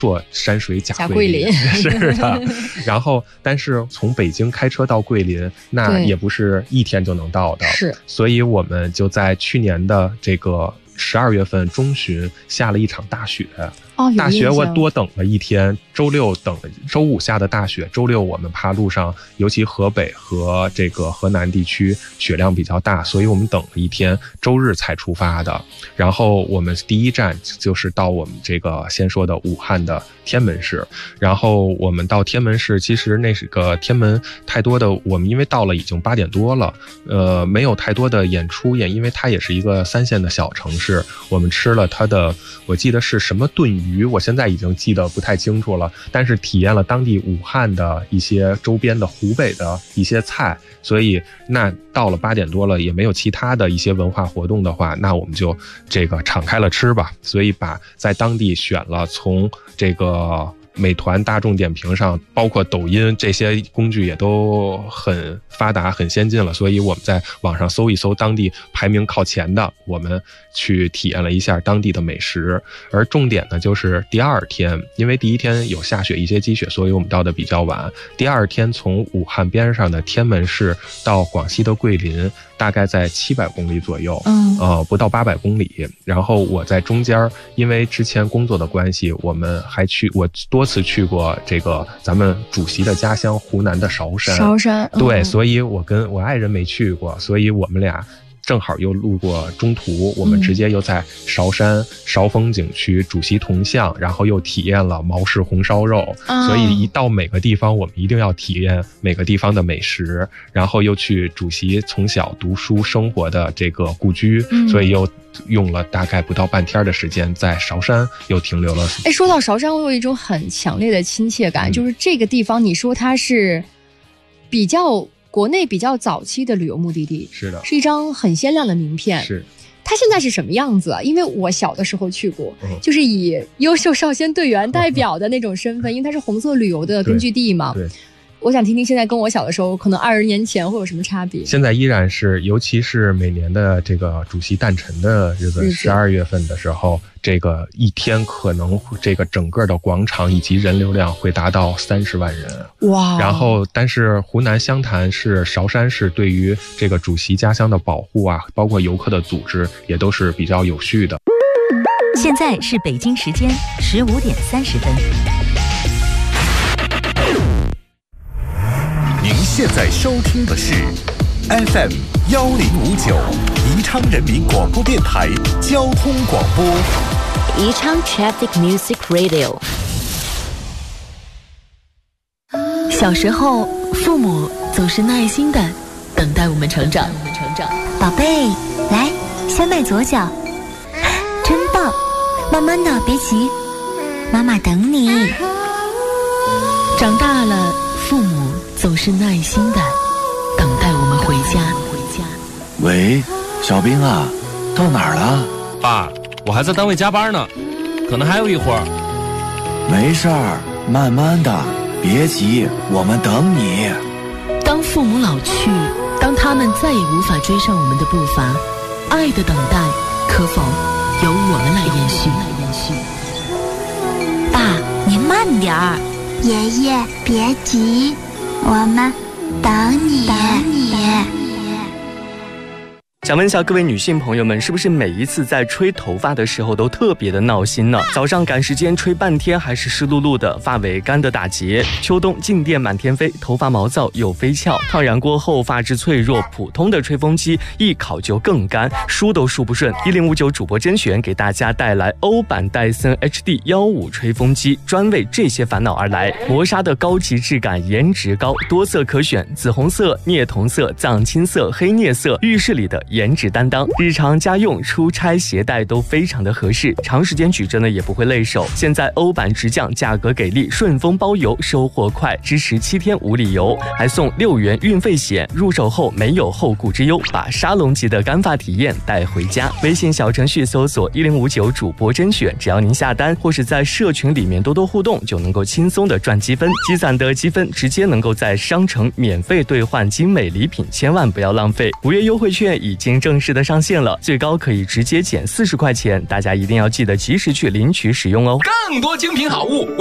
说山水甲桂林是的。然后但是从北京开车到桂林那也不是一天就能到的， 是， 所以我们就在去年的这个12月份中旬下了一场大雪。大雪我多等了一天，周六等，周五下的大雪，周六我们怕路上尤其河北和这个河南地区雪量比较大，所以我们等了一天，周日才出发的。然后我们第一站就是到我们这个先说的武汉的天门市，然后我们到天门市，其实那是个天门太多的，我们因为到了已经8点多了，没有太多的演出，因为它也是一个3线的小城市。我们吃了它的，我记得是什么炖鱼，我现在已经记得不太清楚了，但是体验了当地武汉的一些周边的湖北的一些菜，所以那到了8点多了也没有其他的一些文化活动的话，那我们就这个敞开了吃吧。所以在当地选了从这个美团、大众点评上，包括抖音这些工具也都很发达、很先进了，所以我们在网上搜一搜当地排名靠前的，我们去体验了一下当地的美食。而重点呢，就是第二天，因为第一天有下雪，一些积雪，所以我们到的比较晚。第二天从武汉边上的天门市到广西的桂林，大概在700公里左右，不到800公里。然后我在中间，因为之前工作的关系，我多次去过这个咱们主席的家乡湖南的韶山，对，所以我跟我爱人没去过，所以我们俩正好又路过中途，我们直接又在韶山韶峰景区主席铜像，然后又体验了毛氏红烧肉，所以一到每个地方我们一定要体验每个地方的美食，然后又去主席从小读书生活的这个故居，所以又用了大概不到半天的时间在韶山又停留了。 说到韶山，我有一种很强烈的亲切感，就是这个地方你说它是国内比较早期的旅游目的地， 是的， 是一张很鲜亮的名片。 是， 它现在是什么样子？因为我小的时候去过，就是以优秀少先队员代表的那种身份，因为它是红色旅游的根据地嘛。 对。 我想听听现在跟我小的时候，可能20年前会有什么差别？ 现在依然是，尤其是每年的这个主席诞辰的日子，12月份的时候，这个一天可能这个整个的广场以及人流量会达到30万人。 哇！ 然后，但是湖南湘潭市韶山市对于这个主席家乡的保护啊，包括游客的组织，也都是比较有序的。 现在是北京时间15点30分。 您现在收听的是 FM 1059宜昌人民广播电台交通广播， 宜昌 Traffic Music Radio。小时候，父母总是耐心的等待我们成长。 宝贝，来，先迈左脚，真棒！慢慢的，别急，妈妈等你。 长大了，父母总是耐心的等待我们回家。 喂，小兵啊，到哪儿了？ 爸，我还在单位加班呢，可能还有一会儿。 没事儿，慢慢的，别急，我们等你。 当父母老去，当他们再也无法追上我们的步伐，爱的等待可否由我们来延续？ 爸，您慢点儿。爷爷，别急，我们等你。 想问一下各位女性朋友们，是不是每一次在吹头发的时候都特别的闹心呢？早上赶时间吹半天还是湿漉漉的，发尾干的打结；秋冬静电满天飞，头发毛躁又飞翘。烫染过后发质脆弱，普通的吹风机一烤就更干，梳都梳不顺。1059主播甄选给大家带来欧版戴森 HD15吹风机，专为这些烦恼而来。磨砂的高级质感，颜值高，多色可选，紫红色、镍铜色、藏青色、黑镍色，浴室里的颜值担当，日常家用、出差携带都非常的合适，长时间举着呢也不会累手。现在欧版直降，价格给力，顺丰包邮，收货快，支持7天无理由，还送6元运费险，入手后没有后顾之忧，把沙龙级的干发体验带回家。微信小程序搜索1059主播甄选，只要您下单或是在社群里面多多互动，就能够轻松的赚积分，积攒的积分直接能够在商城免费兑换精美礼品，千万不要浪费。5月优惠券已经正式的上线了，最高可以直接减40块钱，大家一定要记得及时去领取使用哦。 更多精品好物